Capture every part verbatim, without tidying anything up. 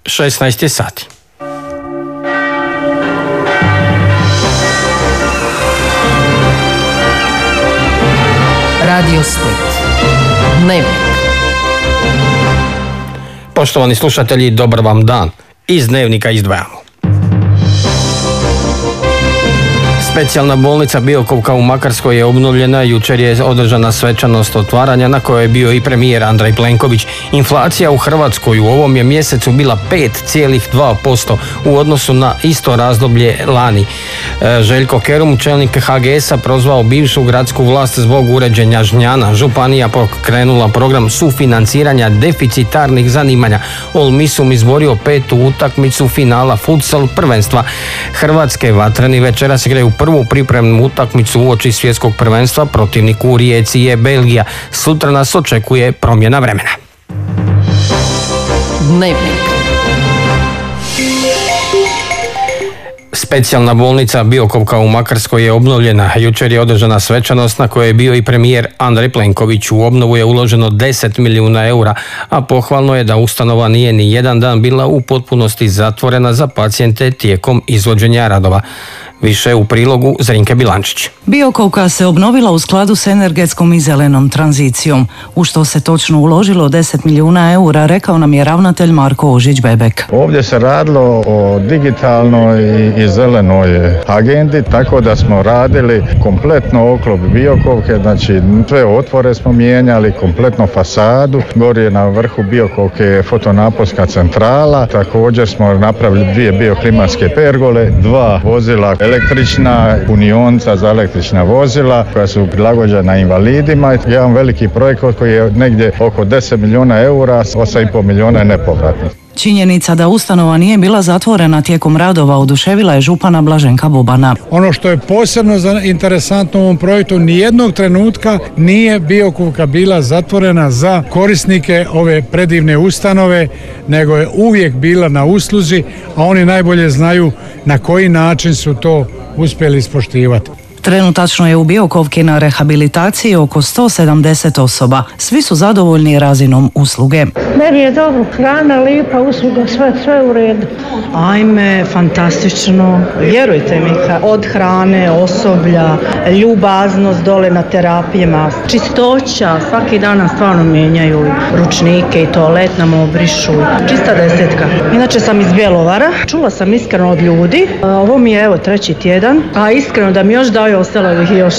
šesnaest je sati. Radio Split. Dnevnik. Poštovani slušatelji, dobar vam dan. Iz Dnevnika izdvajamo. Specijalna bolnica Biokovka u Makarskoj je obnovljena. Jučer je održana svečanost otvaranja na kojoj je bio i premijer Andrej Plenković. Inflacija u Hrvatskoj u ovom je mjesecu bila pet zarez dva posto u odnosu na isto razdoblje lani. Željko Kerum, čelnik H G S-a, prozvao bivšu gradsku vlast zbog uređenja Žnjana. Županija pokrenula program sufinanciranja deficitarnih zanimanja. Olmisum izborio petu utakmicu finala futsal prvenstva. Hrvatske vatreni večeras igraju prvu pripremnu utakmicu uoči svjetskog prvenstva. Protivnik u Rijeci je Belgija. Sutra nas očekuje promjena vremena. Dnevnik. Specijalna bolnica Biokovka u Makarskoj je obnovljena. Jučer je održana svečanost na kojoj je bio i premijer Andrej Plenković. U obnovu je uloženo deset milijuna eura, a pohvalno je da ustanova nije ni jedan dan bila u potpunosti zatvorena za pacijente tijekom izvođenja radova. Više u prilogu Zrinke Bilančić. Biokovka se obnovila u skladu s energetskom i zelenom tranzicijom. U što se točno uložilo deset milijuna eura, rekao nam je ravnatelj Marko Ožić-Bebek. Ovdje se radilo o digitalnoj i zelenoj agendi, tako da smo radili kompletno oklop Biokovke, znači sve otvore smo mijenjali, kompletno fasadu. Gori je na vrhu Biokovke fotonaponska centrala, također smo napravili dvije bioklimatske pergole, dva vozila električna, punionica za električna vozila koja su prilagođena invalidima. Jedan veliki projekt koji je negdje oko deset milijuna eura, osam i pol milijuna je nepovratnih. Činjenica da ustanova nije bila zatvorena tijekom radova oduševila je župana Blaženka Bobana. Ono što je posebno interesantno u ovom projektu, nijednog trenutka nije Biokovka bila zatvorena za korisnike ove predivne ustanove, nego je uvijek bila na usluzi, a oni najbolje znaju na koji način su to uspjeli ispoštivati. Trenutačno je u Biokovki na rehabilitaciji oko sto sedamdeset osoba. Svi su zadovoljni razinom usluge. Meni je dobro, hrana, lipa, usluga, sve, sve u redu. Ajme, fantastično. Vjerujte mi, od hrane, osoblja, ljubaznost dole na terapijama, čistoća, svaki dan nam stvarno mijenjaju ručnike i toalet nam obrišu. Čista desetka. Inače sam iz Bjelovara, čula sam iskreno od ljudi. Ovo mi je evo treći tjedan, a iskreno da mi još daju ostalo bih još.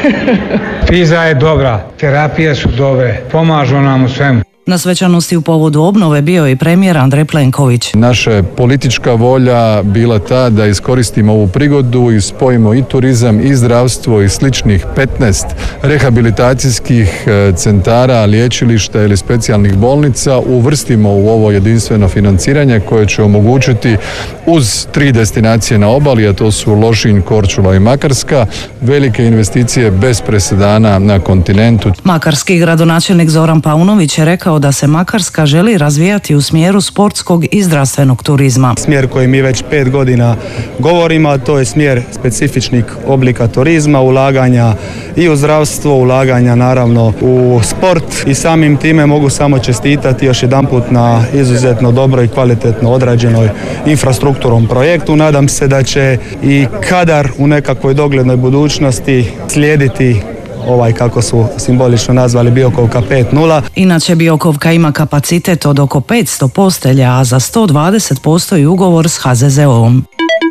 Fiza je dobra, terapije su dobre, pomažu nam u svemu. Na svečanosti u povodu obnove bio i premijer Andrej Plenković. Naša je politička volja bila ta da iskoristimo ovu prigodu i spojimo i turizam i zdravstvo i sličnih petnaest rehabilitacijskih centara, liječilišta ili specijalnih bolnica uvrstimo u ovo jedinstveno financiranje koje će omogućiti uz tri destinacije na obali, a to su Lošinj, Korčula i Makarska, velike investicije bez presedana na kontinentu. Makarski gradonačelnik Zoran Paunović je rekao da se Makarska želi razvijati u smjeru sportskog i zdravstvenog turizma. Smjer koji mi već pet godina govorimo, a to je smjer specifičnih oblika turizma, ulaganja i u zdravstvo, ulaganja naravno u sport i samim time mogu samo čestitati još jedanput na izuzetno dobro i kvalitetno odrađenoj infrastrukturnom projektu. Nadam se da će i kadar u nekakvoj doglednoj budućnosti slijediti ovaj, kako su simbolično nazvali, Biokovka pet nula. Inače, Biokovka ima kapacitet od oko petsto postelja, a za sto dvadeset postoji ugovor s H Z Z O-om.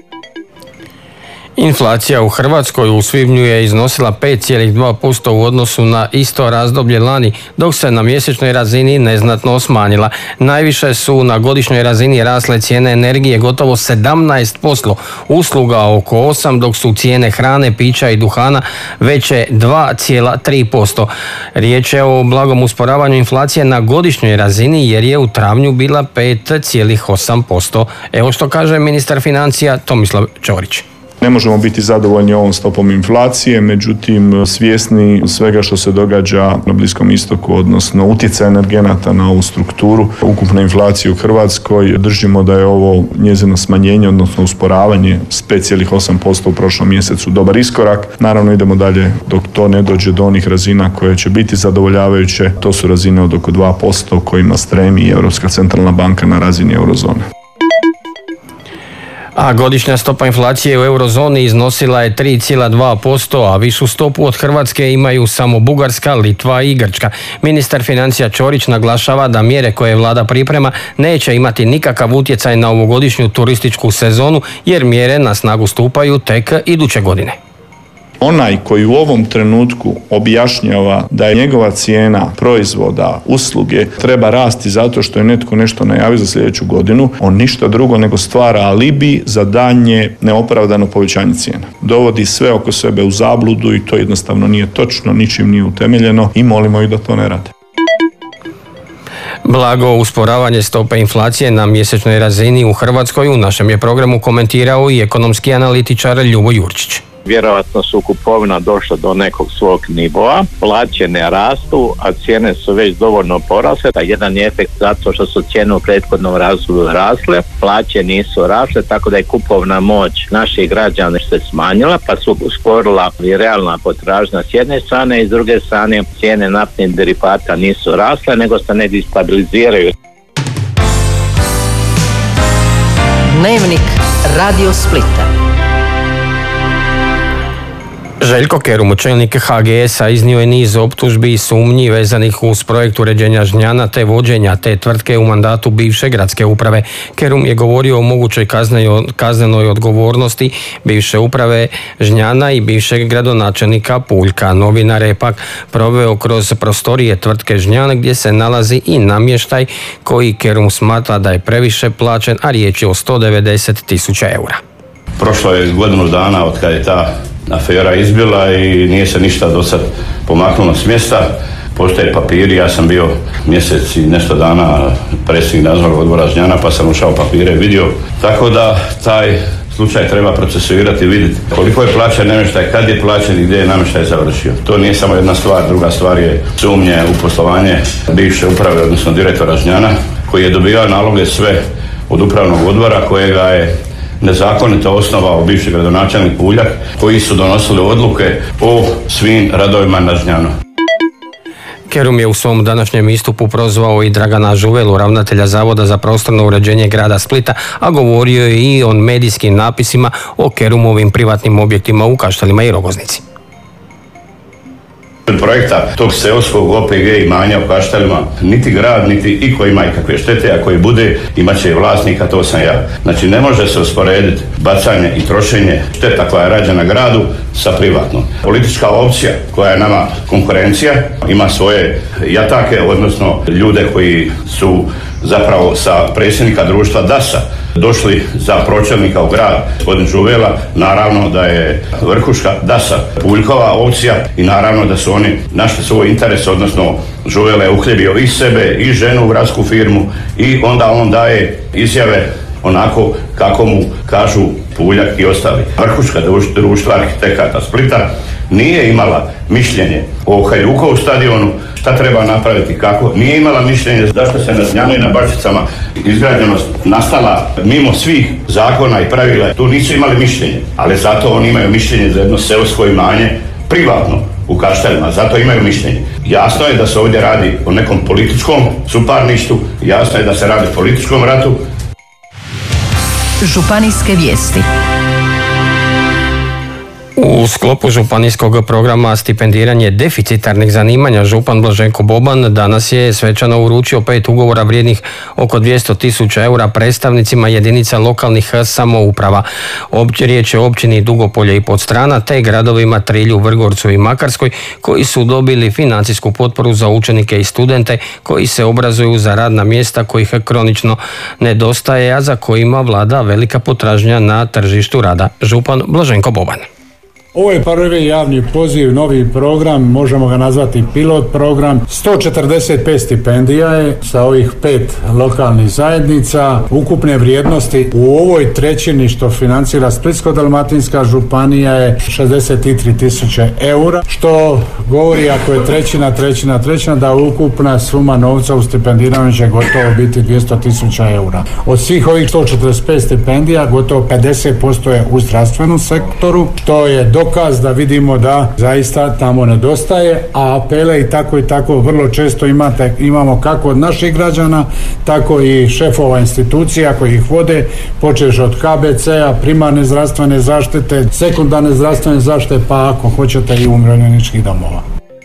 Inflacija u Hrvatskoj u svibnju je iznosila pet zarez dva posto u odnosu na isto razdoblje lani, dok se na mjesečnoj razini neznatno smanjila. Najviše su na godišnjoj razini rasle cijene energije gotovo sedamnaest posto, usluga oko osam posto, dok su cijene hrane, pića i duhana veće dva zarez tri posto. Riječ je o blagom usporavanju inflacije na godišnjoj razini jer je u travnju bila pet zarez osam posto. Evo što kaže ministar financija Tomislav Ćorić. Ne možemo biti zadovoljni ovom stopom inflacije, međutim svjesni svega što se događa na Bliskom istoku, odnosno utjecaj energenata na ovu strukturu ukupne inflacije u Hrvatskoj, držimo da je ovo njezino smanjenje, odnosno usporavanje s pet zarez osam posto u prošlom mjesecu dobar iskorak. Naravno idemo dalje dok to ne dođe do onih razina koje će biti zadovoljavajuće. To su razine od oko dva posto kojima stremi i Europska centralna banka na razini eurozone. A godišnja stopa inflacije u eurozoni iznosila je tri zarez dva posto, a višu stopu od Hrvatske imaju samo Bugarska, Litva i Grčka. Ministar financija Ćorić naglašava da mjere koje vlada priprema neće imati nikakav utjecaj na ovogodišnju turističku sezonu, jer mjere na snagu stupaju tek iduće godine. Onaj koji u ovom trenutku objašnjava da je njegova cijena proizvoda, usluge treba rasti zato što je netko nešto najavio za sljedeću godinu, on ništa drugo nego stvara alibi za daljnje neopravdano povećanje cijena. Dovodi sve oko sebe u zabludu i to jednostavno nije točno, ničim nije utemeljeno i molimo ih da to ne rade. Blago usporavanje stope inflacije na mjesečnoj razini u Hrvatskoj u našem je programu komentirao i ekonomski analitičar Ljubo Jurčić. Vjerojatno su kupovina došla do nekog svog nivoa, plaće ne rastu, a cijene su već dovoljno porasle. Jedan je efekt zato što su cijene u prethodnom razdoblju rasle, plaće nisu rasle, tako da je kupovna moć naših građana se smanjila, pa su usporila i realna potražnja s jedne strane i s druge strane cijene naftnih derivata nisu rasle, nego se negdje stabiliziraju. Dnevnik Radio Splita. Željko Kerum, čelnik H G S-a, iznio je niz optužbi i sumnji vezanih uz projekt uređenja Žnjana te vođenja te tvrtke u mandatu bivše gradske uprave. Kerum je govorio o mogućoj kaznenoj odgovornosti bivše uprave Žnjana i bivšeg gradonačelnika Puljka. Novinar je pak proveo kroz prostorije tvrtke Žnjan gdje se nalazi i namještaj koji Kerum smatra da je previše plaćen, a riječ je o sto devedeset tisuća eura. Prošlo je godinu dana od kada je ta afera izbila i nije se ništa do sad pomaknulo s mjesta. Postoje papiri, ja sam bio mjesec i nešto dana predsjednik nadzornog odbora Žnjana, pa sam ušao papire, vidio. Tako da taj slučaj treba procesuirati i vidjeti koliko je plaćen namještaj, kad je plaćen i gdje je namještaj završio. To nije samo jedna stvar, druga stvar je sumnje u poslovanje bivše uprave, odnosno direktora Žnjana, koji je dobivao naloge sve od upravnog odbora kojega je nezakonito osnovao bivši gradonačelnik Puljak, koji su donosili odluke o svim radovima na Žnjanu. Kerum je u svom današnjem istupu prozvao i Dragana Žuvelu, ravnatelja Zavoda za prostorno uređenje grada Splita, a govorio je i o medijskim napisima o Kerumovim privatnim objektima u Kaštelima i Rogoznici. Projekta tog seoskog O P G imanja u Kaštelima niti grad, niti iko ima ikakve štete, a koji bude imat će vlasnika, to sam ja. Znači ne može se usporediti bacanje i trošenje šteta koja je rađena gradu sa privatnom. Politička opcija koja je nama konkurencija ima svoje jatake, odnosno ljude koji su zapravo sa predsjednika društva D A S-a došli za pročelnika u grad, gospodin Žuvela, naravno da je vrhuška D A S-a Puljkova opcija i naravno da su oni našli svoj interes, odnosno Žuvela je uhljebio i sebe i ženu u gradsku firmu i onda on daje izjave onako kako mu kažu Puljak i ostali. Vrhuška društva arhitekata Splita nije imala mišljenje o Hajdukovu stadionu, šta treba napraviti, kako, nije imala mišljenje zašto se na Žnjanu i na Bačvicama izgrađenost nastala mimo svih zakona i pravila, tu nisu imali mišljenje, ali zato oni imaju mišljenje za jedno seosko imanje privatno u Kaštelima, zato imaju mišljenje. Jasno je da se ovdje radi o nekom političkom suparništvu, jasno je da se radi o političkom ratu. Županijske vijesti. U sklopu županijskog programa stipendiranje deficitarnih zanimanja župan Blaženko Boban danas je svečano uručio pet ugovora vrijednih oko dvjesto tisuća eura predstavnicima jedinica lokalnih samouprava. Riječ je o općini Dugopolje i Podstrana te gradovima Trilju, Vrgorcu i Makarskoj koji su dobili financijsku potporu za učenike i studente koji se obrazuju za radna mjesta kojih kronično nedostaje, a za kojima vlada velika potražnja na tržištu rada. Župan Blaženko Boban. Ovo je prvi javni poziv, novi program, možemo ga nazvati pilot program. sto četrdeset pet stipendija je sa ovih pet lokalnih zajednica. Ukupne vrijednosti u ovoj trećini što financira Splitsko-dalmatinska županija je šezdeset tri tisuće eura, što govori ako je trećina, trećina, trećina, da ukupna suma novca u stipendiranju će gotovo biti dvjesto tisuća eura. Od svih ovih sto četrdeset pet stipendija gotovo pedeset posto je u zdravstvenom sektoru, što je do dokaz da vidimo da zaista tamo nedostaje, a apele i tako i tako vrlo često imate, imamo kako od naših građana, tako i šefova institucija koji ih vode, počeš od K B C-a, primarne zdravstvene zaštite, sekundarne zdravstvene zaštite, pa ako hoćete i umirovljeničkih domova.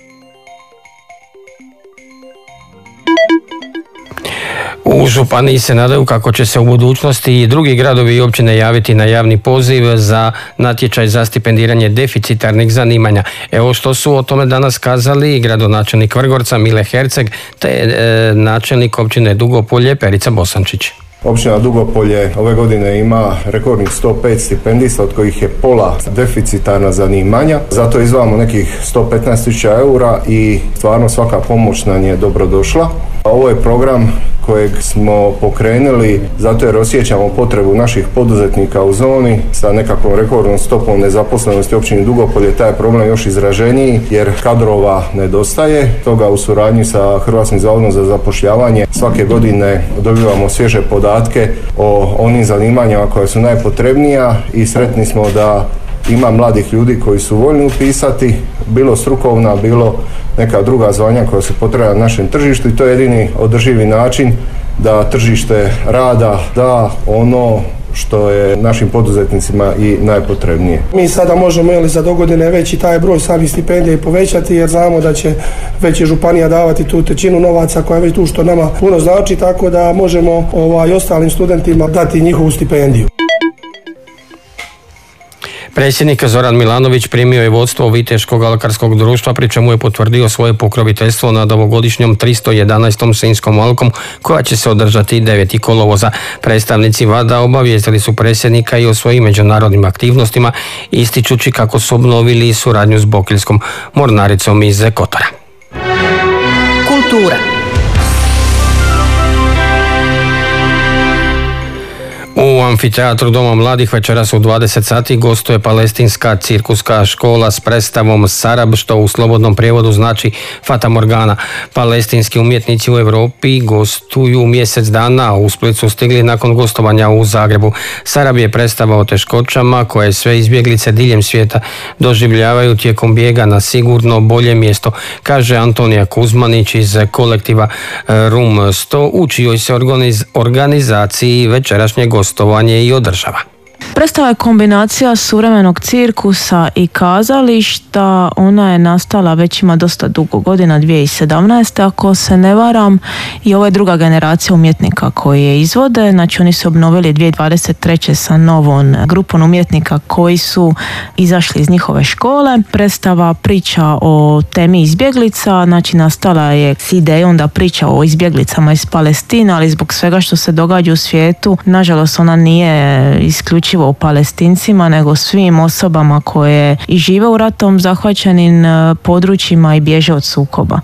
U županiji se nadaju kako će se u budućnosti i drugi gradovi i općine javiti na javni poziv za natječaj za stipendiranje deficitarnih zanimanja. Evo što su o tome danas kazali gradonačelnik Vrgorca Mile Herceg te e, načelnik općine Dugopolje Perica Bosančić. Općina Dugopolje ove godine ima rekordnih sto pet stipendista, od kojih je pola deficitarna zanimanja. Zato izdvajamo nekih sto petnaest tisuća eura i stvarno svaka pomoć nam je dobrodošla. Ovo je program kojeg smo pokrenuli zato jer osjećamo potrebu naših poduzetnika u zoni sa nekakvom rekordnom stopom nezaposlenosti u općini Dugopolje. Taj je problem još izraženiji jer kadrova nedostaje. Toga u suradnji sa Hrvatskim zavodom za zapošljavanje svake godine dobivamo svježe podatke o onim zanimanjima koja su najpotrebnija i sretni smo da ima mladih ljudi koji su voljni upisati, bilo strukovna, bilo neka druga zvanja koja su potrebna na našem tržištu i to je jedini održivi način da tržište rada da ono što je našim poduzetnicima i najpotrebnije. Mi sada možemo ili za dogodine već i taj broj samih stipendija i povećati jer znamo da će već i županija davati tu trećinu novaca koja je već tu što nama puno znači, tako da možemo ovaj, ostalim studentima dati njihovu stipendiju. Predsjednik Zoran Milanović primio je vodstvo Viteškog alkarskog društva, pri čemu je potvrdio svoje pokroviteljstvo nad ovogodišnjom tristo jedanaestom Sinjskom alkom koja će se održati deveti kolovoza. Predstavnici vada obavijestili su predsjednika i o svojim međunarodnim aktivnostima, ističući kako su obnovili suradnju s Bokeljskom mornaricom iz Kotora. Kultura. U amfiteatru Doma mladih večeras u dvadeset sati gostuje palestinska cirkuska škola s predstavom Sarab, što u slobodnom prijevodu znači Fata Morgana. Palestinski umjetnici u Europi gostuju mjesec dana, a u Split su stigli nakon gostovanja u Zagrebu. Sarab je predstava o teškoćama koje sve izbjeglice diljem svijeta doživljavaju tijekom bijega na sigurno bolje mjesto, kaže Antonija Kuzmanić iz kolektiva Room sto, u čijoj se organiz, organizaciji večerašnje gostovanje i održava. Predstava je kombinacija suvremenog cirkusa i kazališta. Ona je nastala već ima dosta dugo godina, dvije tisuće sedamnaeste. ako se ne varam, i ovo je druga generacija umjetnika koji je izvode. Znači oni su obnovili dvije tisuće dvadeset treće sa novom grupom umjetnika koji su izašli iz njihove škole. Predstava priča o temi izbjeglica, znači nastala je s idejom da priča o izbjeglicama iz Palestine, ali zbog svega što se događa u svijetu, nažalost ona nije isključivo o Palestincima, nego svim osobama koje i žive u ratom zahvaćenim područjima i bježe od sukoba.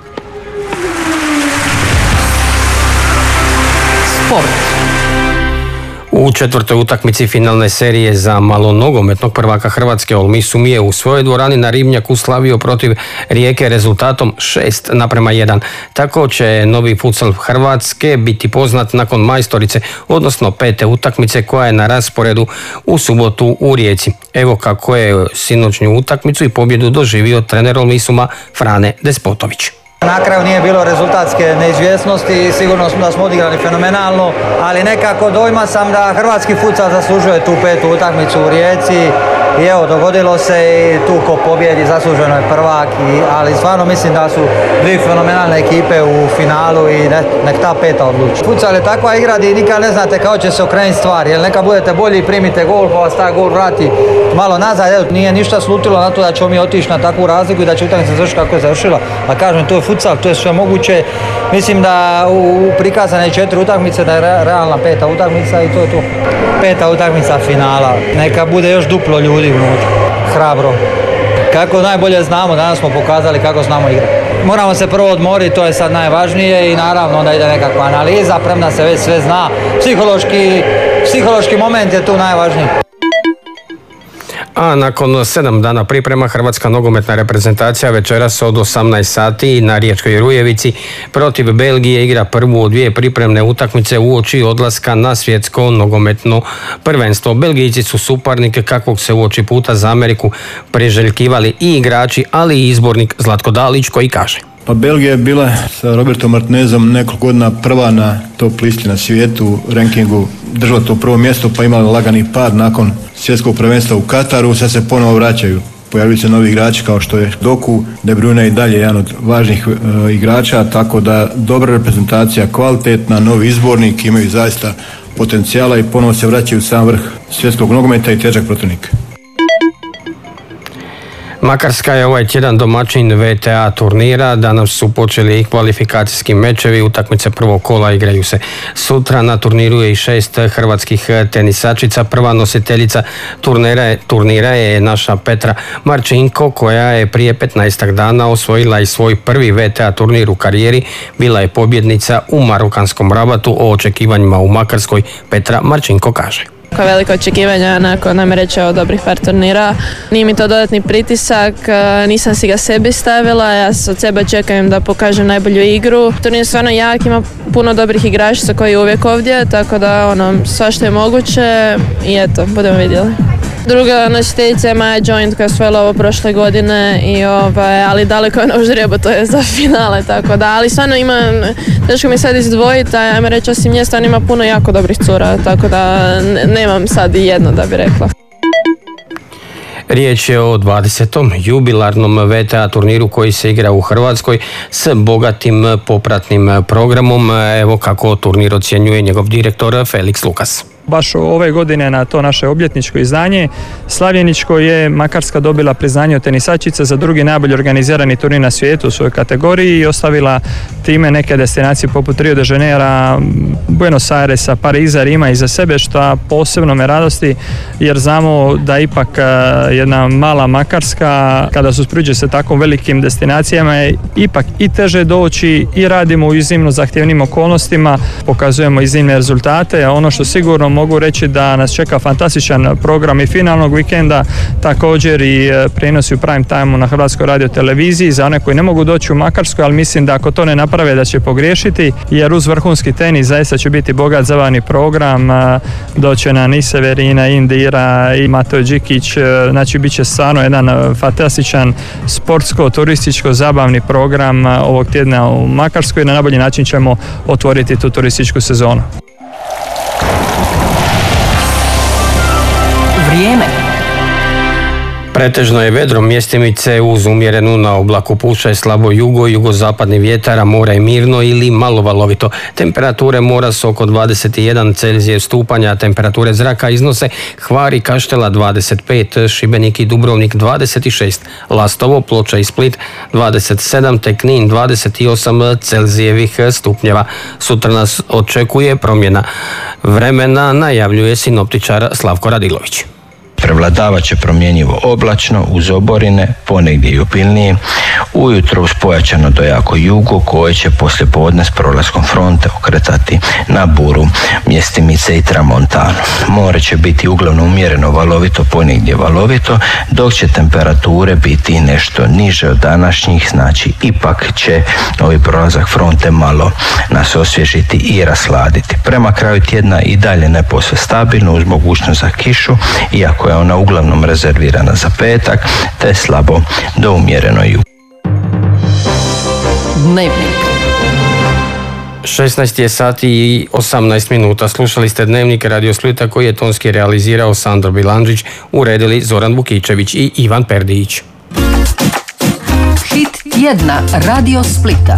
Sport. U četvrtoj utakmici finalne serije za malonogometnog prvaka Hrvatske Olmi Sumije u svojoj dvorani na Ribnjaku slavio protiv Rijeke rezultatom šest naprema jedan. Tako će novi futsal Hrvatske biti poznat nakon majstorice, odnosno pete utakmice koja je na rasporedu u subotu u Rijeci. Evo kako je sinoćnju utakmicu i pobjedu doživio trener Olmisuma Frane Despotović. Na kraju nije bilo rezultatske neizvjesnosti i sigurno smo da smo odigrali fenomenalno, ali nekako dojma sam da hrvatski futsal zaslužuje tu petu utakmicu u Rijeci i evo, dogodilo se i tu ko pobjedi zasluženo je prvak, i, ali stvarno mislim da su dvije fenomenalne ekipe u finalu i ne, nek ta peta odluči. Futsal je takva igra gdje nikad ne znate kako će se okrenuti stvar, jer neka budete bolji i primite gol pa vas taj gol vrati malo nazad. Evo, nije ništa slutilo na to da ćemo mi otići na takvu razliku i da će utakmica završiti kako je završila, a kažem, to je futsal, to je sve moguće. Mislim da u prikazane četiri utakmice da je realna peta utakmica i to je to. Peta utakmica finala. Neka bude još duplo ljudi unutra. Hrabro. Kako najbolje znamo, danas smo pokazali kako znamo igrati. Moramo se prvo odmoriti, to je sad najvažnije, i naravno onda ide nekakva analiza, premda se već sve zna. Psihološki, psihološki moment je tu najvažniji. A nakon sedam dana priprema hrvatska nogometna reprezentacija večeras od osamnaest sati na Riječkoj Rujevici protiv Belgije igra prvu od dvije pripremne utakmice uoči odlaska na svjetsko nogometno prvenstvo. Belgijci su suparnik kakvog se uoči puta za Ameriku priželjkivali i igrači, ali i izbornik Zlatko Dalić koji kaže: Pa Belgija je bila sa Robertom Martinezom nekoliko godina prva na top listi na svijetu, rankingu, držala to prvo mjesto pa imala lagani pad nakon svjetskog prvenstva u Kataru, sad se ponovo vraćaju. Pojavili se novi igrači kao što je Doku, De Bruyne i dalje jedan od važnih e, igrača, tako da dobra reprezentacija, kvalitetna, novi izbornik, imaju zaista potencijala i ponovo se vraćaju u sam vrh svjetskog nogometa i težak protivnik. Makarska je ovaj tjedan domaćin V T A turnira. Danas su počeli i kvalifikacijski mečevi. Utakmice prvog kola igraju se sutra. Na turniru je i šest hrvatskih tenisačica. Prva nositeljica turnira je, turnira je naša Petra Marčinko, koja je prije petnaestak dana osvojila i svoj prvi V T A turnir u karijeri. Bila je pobjednica u marokanskom Rabatu. O očekivanjima u Makarskoj Petra Marčinko kaže: Veliko očekivanja nakon, nam reći, od dobrih par turnira. Nije mi to dodatni pritisak, nisam si ga sebi stavila, ja od sebe očekujem da pokažem najbolju igru. Turnir je stvarno jak, ima puno dobrih igračica koji je uvijek ovdje, tako da ono, sva što je moguće i eto, budemo vidjeli. Druga nositeljica je Maja Joint koja je osvojila ovo prošle godine, i ovaj, ali daleko je na ždrijebu, to je za finale, tako da, ali stvarno ima, teško mi sad izdvojiti, a ajme reći osim nje stvarno ima puno jako dobrih cura, tako da nemam sad i jedno da bi rekla. Riječ je o dvadesetom jubilarnom V T A turniru koji se igra u Hrvatskoj s bogatim popratnim programom. Evo kako turnir ocjenjuje njegov direktor Felix Lukas. Baš ove godine na to naše obljetničko izdanje slavljeničko je Makarska dobila priznanje od tenisačica za drugi najbolji organizirani turnir na svijetu u svojoj kategoriji i ostavila time neke destinacije poput Rio de Janeira, Buenos Airesa, Pariza, Rima iza sebe, što posebno me radosti jer znamo da ipak jedna mala Makarska kada se uspoređuje sa tako velikim destinacijama je ipak i teže doći i radimo u iznimno zahtjevnim okolnostima, pokazujemo iznimne rezultate. Ono što sigurno mogu reći da nas čeka fantastičan program i finalnog vikenda, također i prenosi u prime time na Hrvatskoj radioteleviziji za one koji ne mogu doći u Makarsku, ali mislim da ako to ne naprave da će pogriješiti, jer uz vrhunski tenis zaista će biti bogat zabavni program. Doće na i Severina, Indira i Mateo Đikić, znači bit će stvarno jedan fantastičan sportsko-turističko zabavni program ovog tjedna u Makarskoj i na najbolji način ćemo otvoriti tu turističku sezonu. Vrijeme. Pretežno je vedro, mjestimice uz umjerenu na oblaku puša je slabo jugo, jugozapadni vjetar, a mora je mirno ili malo valovito. Temperature mora su oko dvadeset jedan Celzije stupanja, a temperature zraka iznose Hvar i Kaštela dvadeset pet, Šibenik i Dubrovnik dvadeset šest, Lastovo, Ploča i Split dvadeset sedam, te Knin dvadeset osam Celzijevih stupnjeva. Sutra nas očekuje promjena vremena, najavljuje sinoptičar Slavko Radilović. Prevladavat će promjenjivo oblačno uz oborine, ponegdje i opilnije, ujutro uz pojačano do jako jugo koje će poslije podne s prolaskom fronte okretati na buru, mjestimice i tramontanu. More će biti uglavnom umjereno valovito, ponegdje valovito, dok će temperature biti nešto niže od današnjih, znači ipak će ovaj prolazak fronte malo nas osvježiti i rasladiti. Prema kraju tjedna i dalje ne posve stabilno uz mogućnost za kišu, iako je ona uglavnom rezervirana za petak, te slabo do umjereno jugo. Dnevnik. šesnaest je sati i osamnaest minuta. Slušali ste Dnevnik Radio Splita koji je tonski realizirao Sandro Bilandžić, uredili Zoran Vukičević i Ivan Perdić. Hit tjedna Radio Splita.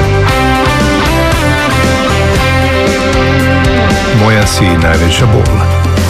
Moja si najveća bol.